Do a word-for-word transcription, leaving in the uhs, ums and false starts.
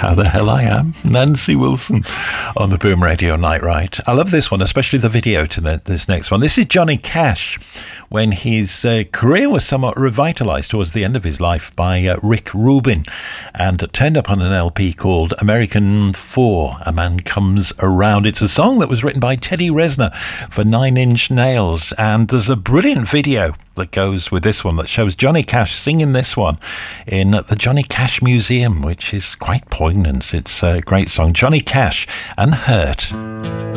how the hell I am. Nancy Wilson on the Boom Radio Night Ride. I love this one, especially the video to the, this next one. This is Johnny Cash, when his uh, career was somewhat revitalised towards the end of his life by uh, Rick Rubin, and it turned up on an L P called American four, A Man Comes Around. It's a song that was written by Teddy Reznor for Nine Inch Nails, and there's a brilliant video that goes with this one that shows Johnny Cash singing this one in the Johnny Cash Museum, which is quite poignant. It's a great song. Johnny Cash and Hurt.